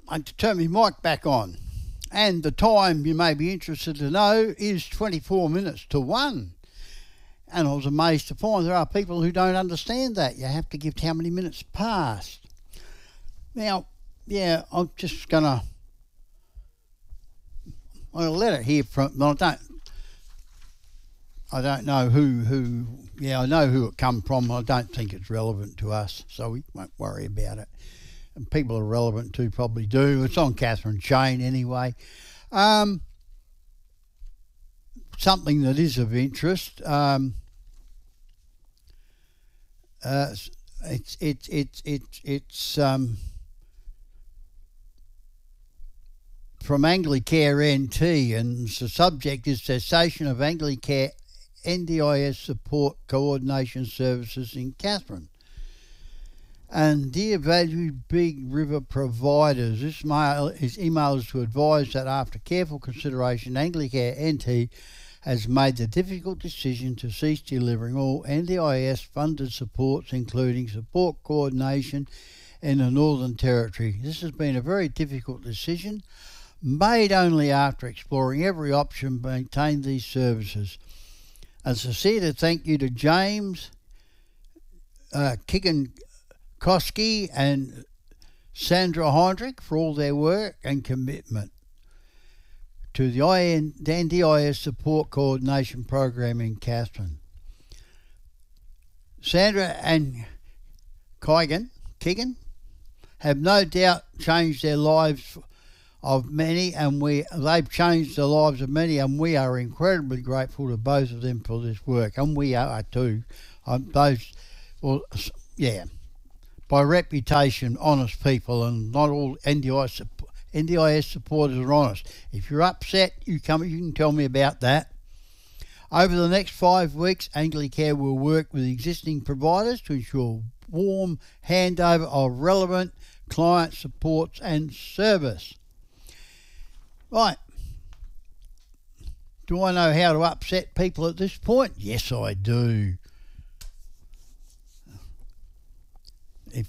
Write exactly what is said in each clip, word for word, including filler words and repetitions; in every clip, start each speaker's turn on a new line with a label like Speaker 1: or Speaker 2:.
Speaker 1: I turn my mic back on. And the time, you may be interested to know, is twenty-four minutes to one. And I was amazed to find there are people who don't understand that. You have to give how many minutes past. Now, yeah, I'm just going to... I'll let it hear from... Well, I don't... I don't know who... who yeah, I know who it come from. I don't think it's relevant to us, so we won't worry about it. And people are relevant to probably do. It's on Catherine Chain anyway. Um, something that is of interest. Um, uh, it's it's it's it's it's um, from Anglicare N T, and the subject is cessation of Anglicare N D I S support coordination services in Katherine. And dear valued Big River providers, this mail is email is to advise that after careful consideration, Anglicare N T has made the difficult decision to cease delivering all N D I S funded supports, including support coordination in the Northern Territory. This has been a very difficult decision, made only after exploring every option to maintain these services. A sincere thank you to James uh, Kigan Koski and Sandra Heinrich for all their work and commitment to the N D I S Support Coordination Program in Katherine. Sandra and Kigan, Kigan have no doubt changed their lives of many, and we they've changed the lives of many, and we are incredibly grateful to both of them for this work, and we are too. Um, those, well, yeah. By reputation, honest people, and not all N D I S supporters are honest. If you're upset, you come. You can tell me about that. Over the next five weeks, Anglicare will work with existing providers to ensure warm handover of relevant client supports and service. Right. Do I know how to upset people at this point? Yes, I do. If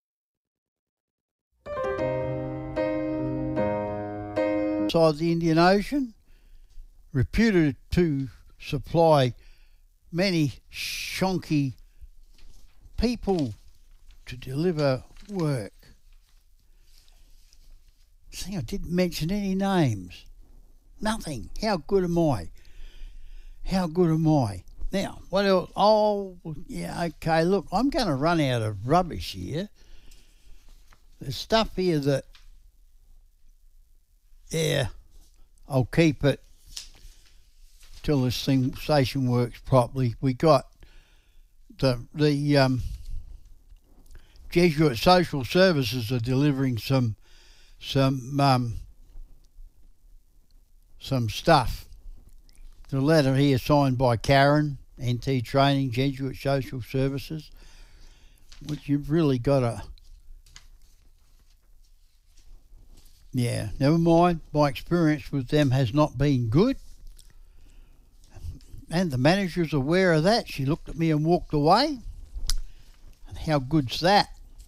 Speaker 1: inside the Indian Ocean, reputed to supply many shonky people to deliver work. See, I didn't mention any names. Nothing. How good am I? How good am I? Now, what else? Oh, yeah, okay, look, I'm going to run out of rubbish here. There's stuff here that, yeah, I'll keep it till this thing, station works properly. We got the, the um, Jesuit Social Services are delivering some, some, um, some stuff. The letter here signed by Karen, N T Training, Jesuit Social Services, which you've really got to... Yeah, never mind. My experience with them has not been good. And the manager's aware of that. She looked at me and walked away. And how good's that?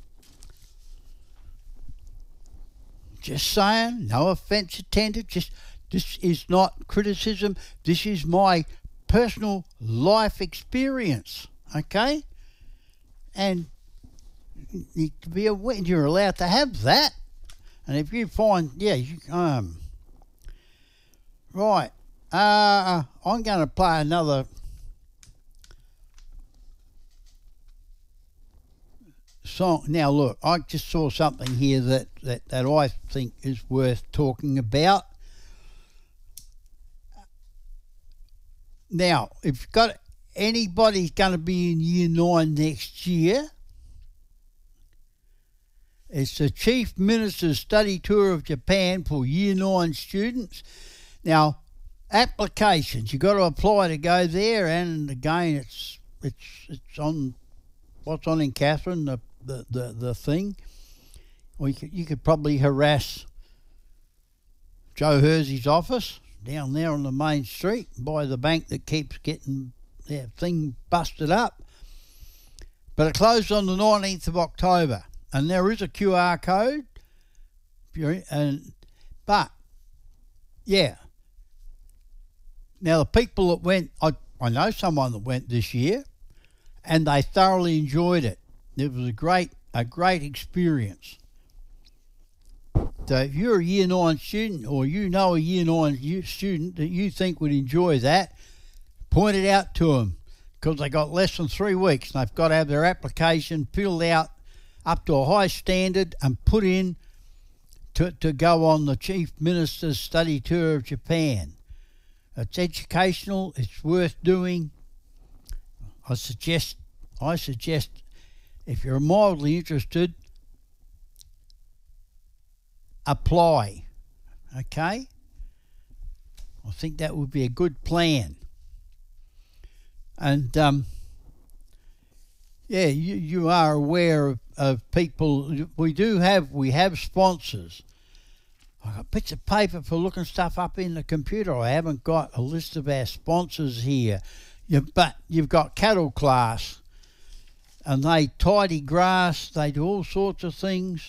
Speaker 1: Just saying, no offence intended. Just, this is not criticism. This is my personal life experience, okay? And you to be aware, you're allowed to have that. And if you find, yeah, you, um, right, uh, I'm going to play another song. Now, look, I just saw something here that, that, that I think is worth talking about. Now, if you've got anybody's going to be in year nine next year, it's the Chief Minister's study tour of Japan for year nine students. Now, applications, you've got to apply to go there, and again, it's it's it's on what's on in Katherine, the the, the, the thing. Or you could, you could probably harass Joe Hersey's office down there on the main street by the bank that keeps getting their thing busted up. But it closed on the nineteenth of October. And there is a Q R code. you're and but yeah. Now the people that went, I I know someone that went this year, and they thoroughly enjoyed it. It was a great a great experience. So if you're a year nine student, or you know a year nine student that you think would enjoy that, point it out to them, because they got less than three weeks and they've got to have their application filled out up to a high standard and put in to, to go on the Chief Minister's study tour of Japan. It's educational, it's worth doing. I suggest, I suggest if you're mildly interested, apply, okay? I think that would be a good plan. And um, yeah, you, you are aware of, of people. We do have we have sponsors. I've got bits of paper for looking stuff up in the computer. I haven't got a list of our sponsors here. You, but you've got Cattle Class, and they tidy grass. They do all sorts of things.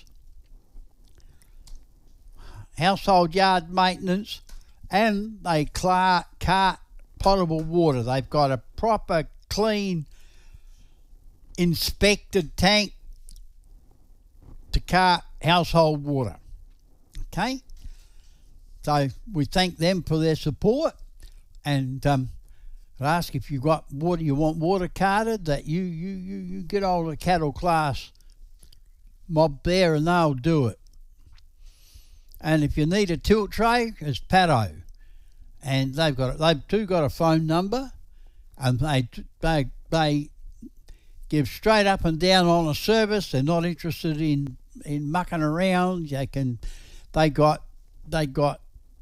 Speaker 1: Household yard maintenance, and they cart, cart potable water. They've got a proper, clean, inspected tank to cart household water. Okay? So we thank them for their support, and um, I ask if you've got water, you want water carted, that you, you, you, you get hold of the Cattle Class mob there and they'll do it. And if you need a tilt tray, it's Pato. And they've got they've too got a phone number, and they they they give straight up and down on a service. They're not interested in, in mucking around. They can they got they got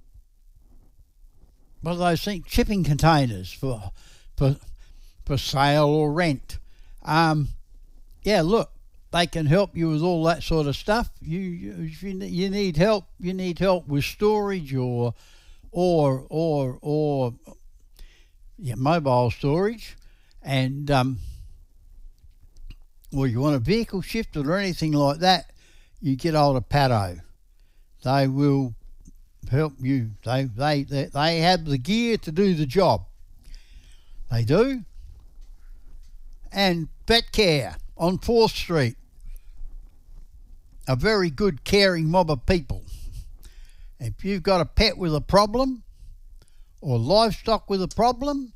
Speaker 1: what are those things? Shipping containers for for for sale or rent. Um, yeah, look, they can help you with all that sort of stuff. You you if you, you need help. You need help with storage or. Or or or yeah, mobile storage, and um, or you want a vehicle shifted or anything like that, you get hold of Pato. They will help you. They they they, they have the gear to do the job. They do. And Vet Care on Fourth Street, a very good caring mob of people. If you've got a pet with a problem or livestock with a problem,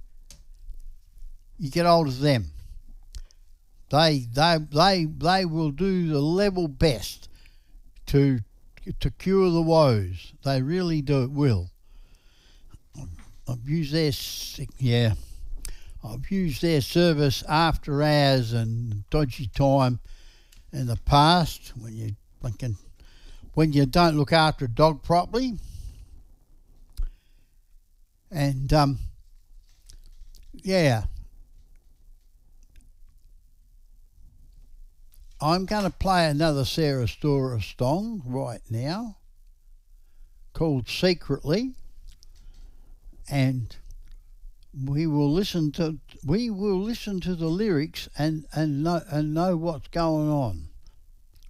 Speaker 1: you get hold of them. They they they they will do the level best to to cure the woes. They really do will. I've used their yeah, I've used their service after hours and dodgy time in the past when you thinking. When you don't look after a dog properly. And, um, yeah. I'm going to play another Sarah Storer song right now called Secretly. And we will listen to we will listen to the lyrics and, and know and know what's going on.